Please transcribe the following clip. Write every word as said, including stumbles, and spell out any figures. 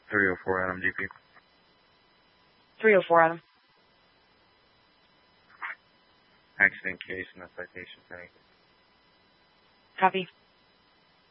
three oh four Adam G P. three oh four Adam. Accident case, no citation. Thank you. Copy.